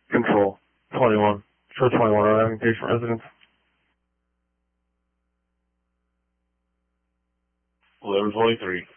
Control 21. Show 21 arriving patient residence. 1123.